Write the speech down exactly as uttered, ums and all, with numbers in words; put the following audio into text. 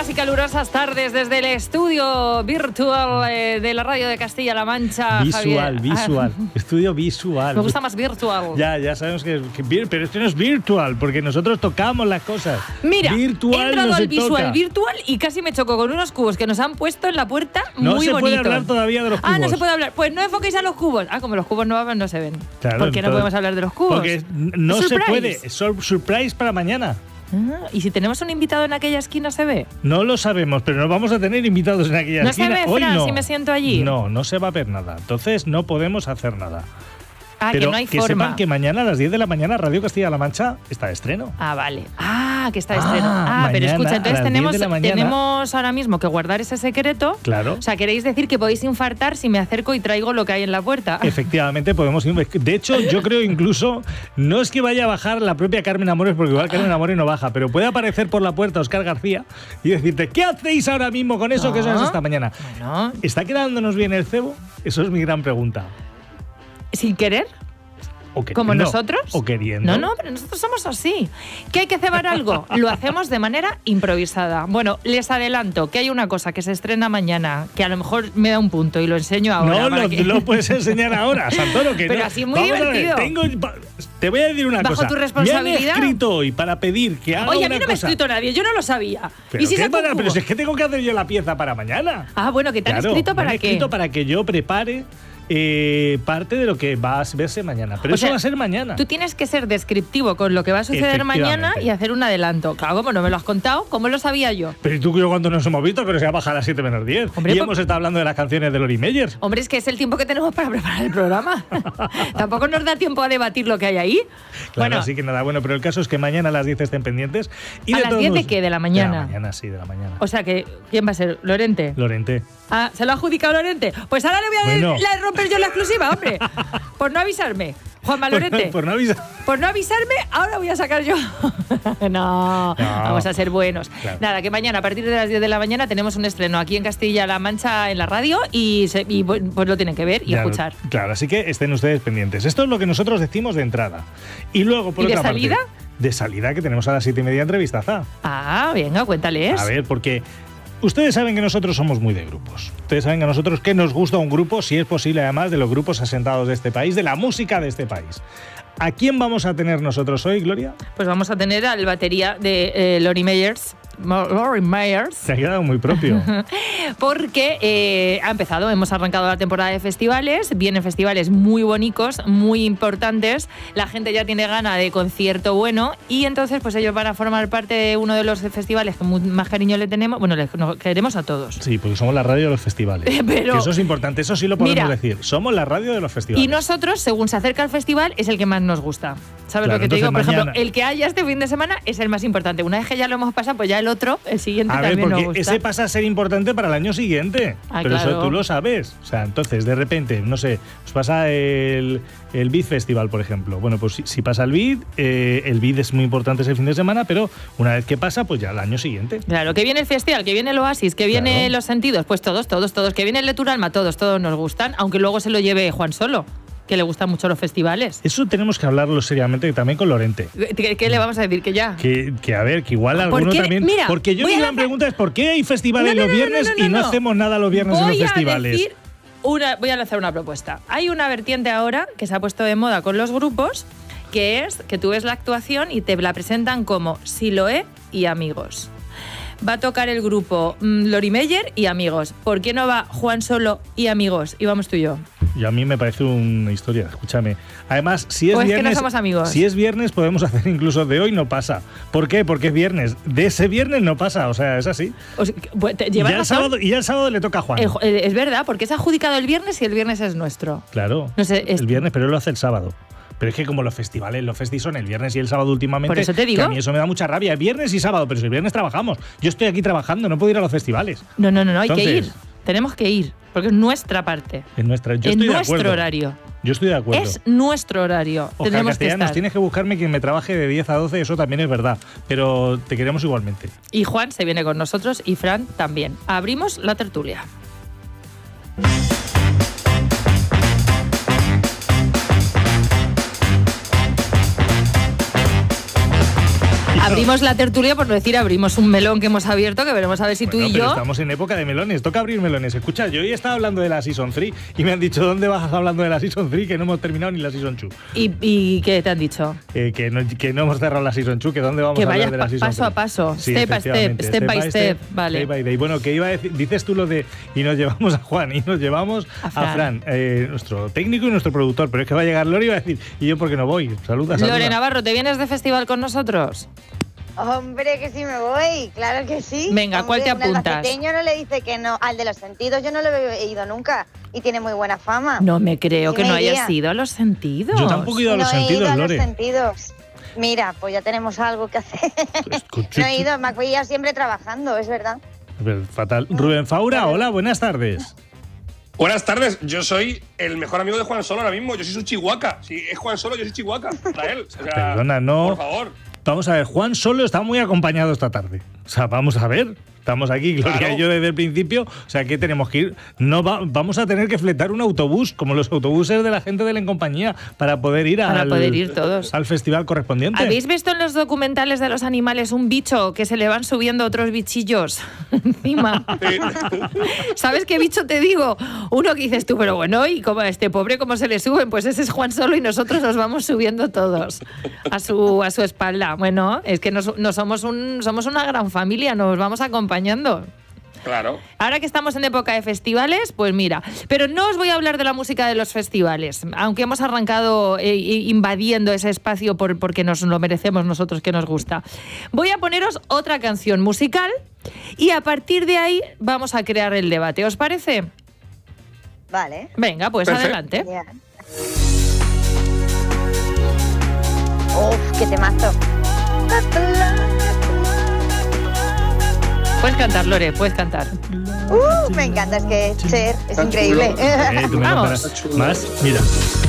buenas y calurosas tardes desde el estudio virtual eh, de la radio de Castilla-La Mancha. Visual, Javier. visual. Ah. Estudio visual. Me gusta más virtual. Ya, ya sabemos que, que pero esto no es virtual, porque nosotros tocamos las cosas. Mira, virtual he entrado no al se visual toca. virtual y casi me choco con unos cubos que nos han puesto en la puerta No muy se bonitos. puede hablar todavía de los cubos. Ah, no se puede hablar. Pues no enfoquéis a los cubos. Ah, como los cubos no, no se ven. Claro, ¿Por qué no todo- podemos hablar de los cubos? Porque no se Surprise. puede. Sur- surprise para mañana. Ah, ¿y si tenemos un invitado en aquella esquina se ve? No lo sabemos, pero no vamos a tener invitados en aquella ¿No se esquina. ve, Hoy Fran, no. si me siento allí? No, no se va a ver nada. Entonces no podemos hacer nada. Ah, pero que no hay que forma. sepan que mañana a las diez de la mañana Radio Castilla-La Mancha está de estreno. Ah, vale. Ah, que está de Ah, estreno. Ah, pero mañana escucha, a entonces las tenemos, diez de la mañana. tenemos ahora mismo que guardar ese secreto. Claro. O sea, queréis decir que podéis infartar si me acerco y traigo lo que hay en la puerta. Efectivamente, podemos ir. De hecho, yo creo incluso, no es que vaya a bajar la propia Carmen Amores, porque igual Carmen Amores no baja, pero puede aparecer por la puerta Óscar García y decirte, ¿qué hacéis ahora mismo con eso No. que eso es esta mañana? Bueno, ¿Está quedándonos bien el cebo? Eso es mi gran pregunta. sin querer. ¿O queriendo? ¿Como nosotros? ¿O queriendo? No, no, pero nosotros somos así. ¿Que hay que cebar algo? Lo hacemos de manera improvisada. Bueno, les adelanto que hay una cosa que se estrena mañana, que a lo mejor me da un punto y lo enseño ahora. No, para lo, que- lo puedes enseñar ahora, Santoro. Que Pero no. así es muy Vamos a ver, divertido. tengo- te voy a decir una ¿Bajo cosa. tu responsabilidad? Me han escrito hoy para pedir que haga Oye, a una mí no me ha cosa. escrito nadie, yo no lo sabía. Pero, ¿Y si qué saco un para- pero cubo? si es que tengo que hacer yo la pieza para mañana. Ah, bueno, que te han Claro, escrito me para han qué. escrito para que yo prepare eh, parte de lo que va a verse mañana. Pero O eso sea, va a ser mañana. Tú tienes que ser descriptivo con lo que va a suceder mañana Efectivamente. y hacer un adelanto. Claro, como no me lo has contado, ¿cómo lo sabía yo? Pero ¿y tú y yo cuando nos hemos visto? Pero se va a bajar a las siete menos diez. Hombre, y pues- hemos estado hablando de las canciones de Lori Meyers. Hombre, es que es el tiempo que tenemos para preparar el programa. Tampoco nos da tiempo a debatir lo que hay ahí. Claro, bueno, así que nada, bueno, pero el caso es que mañana a las diez estén pendientes. Y ¿A de las todos diez de modos- qué? ¿De la mañana? De la mañana, sí, de la mañana. o sea que, ¿quién va a ser? ¿Lorente? Lorente. Ah, ¿se lo ha adjudicado Lorente? Pues ahora le voy a Bueno. la- romper yo la exclusiva, hombre. Por no avisarme. Juanma Lorente. Por no avisar. Por no avisarme, ahora voy a sacar yo. no, No. vamos a ser buenos. Claro. Nada, que mañana, a partir de las diez de la mañana, tenemos un estreno aquí en Castilla-La Mancha en la radio y, se- y, pues lo tienen que ver y Ya, escuchar. Claro, así que estén ustedes pendientes. Esto es lo que nosotros decimos de entrada. Y luego, por ¿Y de otra salida? parte, de salida, que tenemos a las siete y media entrevistaza. Ah, venga, cuéntales. A ver, porque ustedes saben que nosotros somos muy de grupos. Ustedes saben que a nosotros que nos gusta un grupo, si es posible, además de los grupos asentados de este país, de la música de este país. ¿A quién vamos a tener nosotros hoy, Gloria? Pues vamos a tener al batería de eh, Lori Meyers. Mo- Lori Meyers. Se ha quedado muy propio. Porque eh, ha empezado, hemos arrancado la temporada de festivales, vienen festivales muy bonitos, muy importantes, la gente ya tiene gana de concierto bueno y entonces pues ellos van a formar parte de uno de los festivales que mu- más cariño le tenemos, bueno, les nos queremos a todos. Sí, porque somos la radio de los festivales. Pero- Que eso es importante, eso sí lo podemos Mira, decir. Somos la radio de los festivales. Y nosotros, según se acerca el festival, es el que más nos gusta. ¿Sabes Claro, lo que te digo? Por entonces ejemplo, mañana- el que haya este fin de semana es el más importante. Una vez que ya lo hemos pasado, pues ya el otro, el siguiente A ver, también nos porque gusta. ese pasa a ser importante para el año siguiente. Ah, pero eso claro. tú lo sabes. O sea, entonces, de repente, no sé, os pasa el, el Beat Festival, por ejemplo. Bueno, pues si, si pasa el Beat, eh, el Beat es muy importante ese fin de semana, pero una vez que pasa, pues ya el año siguiente. Claro, que viene el festival, que viene el Oasis, que viene Claro. los sentidos, pues todos, todos, todos. Que viene el Leturalma, todos, todos nos gustan, aunque luego se lo lleve Juan Solo, que le gustan mucho los festivales. Eso tenemos que hablarlo seriamente también con Lorente. ¿Qué, qué le vamos a decir? Que ya. Que, que a ver, que igual ¿Por alguno qué? también. Mira, porque yo voy mi a gran lanzar- pregunta es: ¿por qué hay festivales No, no, los no, no, viernes no, no, y no, no. hacemos nada los viernes en los Voy a festivales? decir una, voy a lanzar una propuesta. Hay una vertiente ahora que se ha puesto de moda con los grupos, que es que tú ves la actuación y te la presentan como Siloé y amigos. Va a tocar el grupo mm, Lori Meyer y amigos. ¿Por qué no va Juan Solo y amigos? Y vamos tú y yo. Y a mí me parece una historia, escúchame. Además, si es ¿O es que no viernes. somos amigos? Si es viernes, podemos hacer incluso de hoy no pasa. ¿Por qué? Porque es viernes. De ese viernes no pasa, o sea, es así. O sea, pues, te- Y llevas ya, el razón. sábado, y ya el sábado le toca a Juan. Eh, jo- eh, es verdad, porque es adjudicado el viernes y el viernes es nuestro. Claro. No sé, es- El viernes, pero él lo hace el sábado. Pero es que como los festivales, los festis son el viernes y el sábado últimamente. Por eso te digo. Que a mí eso me da mucha rabia. Viernes y sábado, pero si el viernes trabajamos. Yo estoy aquí trabajando, no puedo ir a los festivales. No, no, no, no, hay que ir. Entonces- Tenemos que ir, porque es nuestra parte. Es nuestra. Yo en estoy de nuestro acuerdo. horario. Yo estoy de acuerdo. Es nuestro horario. Oscar Tenemos que Castellanos, estar. tienes que buscarme quien me trabaje de diez a doce, eso también es verdad. Pero te queremos igualmente. Y Juan se viene con nosotros y Fran también. Abrimos la tertulia. abrimos la tertulia, por no decir abrimos un melón que hemos abierto, que veremos a ver si bueno, tú y pero yo... estamos en época de melones, toca abrir melones. Escucha, yo hoy estaba hablando de la Season tres y me han dicho, ¿dónde vas hablando de la Season tres? Que no hemos terminado ni la Season dos. ¿Y, y qué te han dicho? Eh, que, no, que no hemos cerrado la Season dos, que dónde vamos Que a hablar vayas de la pa- Season paso a tres. paso, Sí, step by step, efectivamente, step by step, vale. Step by day. Bueno, que iba a decir, dices tú lo de, y nos llevamos a Juan, y nos llevamos A a Fran. Fran, eh, nuestro técnico y nuestro productor, pero es que va a llegar Lore y va a decir, ¿y yo por qué no voy? Saluda, saluda. Lore Navarro, ¿te vienes de festival con nosotros? Hombre, que sí me voy, claro que sí. Venga, ¿cuál Hombre, te apuntas? Un albaceteño no le dice que no. Al de los sentidos yo no lo he ido nunca y tiene muy buena fama. No me creo Sí que me no hayas iría. ido a los sentidos. Yo tampoco he ido a los no he sentidos, ido a Lore. los sentidos. Mira, pues ya tenemos algo que hacer. No he ido, me ha pillado siempre trabajando, es verdad. Pero fatal. Rubén Faura, hola, buenas tardes. Buenas tardes, yo soy el mejor amigo de Juan Solo ahora mismo, yo soy su chihuahua. Si es Juan Solo, yo soy chihuahua para él. O sea, Perdona, no. Por favor. Vamos a ver, Juan Solo está muy acompañado esta tarde. O sea, vamos a ver. Estamos aquí, Gloria Claro. y yo desde el principio. O sea, que tenemos que ir. No va- vamos a tener que fletar un autobús, como los autobuses de la gente de la compañía, para poder ir, Para al, poder ir todos. al festival correspondiente. ¿Habéis visto en los documentales de los animales un bicho que se le van subiendo otros bichillos encima? ¿Sabes qué bicho te digo? Uno que dices tú, pero bueno, ¿y cómo a este pobre cómo se le suben? Pues ese es Juan Solo y nosotros nos vamos subiendo todos a su, a su espalda. Bueno, es que no, no somos, un, somos una gran familia, nos vamos acompañando. Claro. Ahora que estamos en época de festivales, pues mira, pero no os voy a hablar de la música de los festivales, aunque hemos arrancado eh, invadiendo ese espacio por, porque nos lo merecemos nosotros, que nos gusta. Voy a poneros otra canción musical y a partir de ahí vamos a crear el debate, ¿os parece? Vale. Venga, pues Perfecto. adelante. Genial. Uf, qué temazo. Puedes cantar, Lore, puedes cantar. Uh, me encanta, es que Cher es Está increíble. chulo. Eh, tú me Vamos. comparas. Más, mira.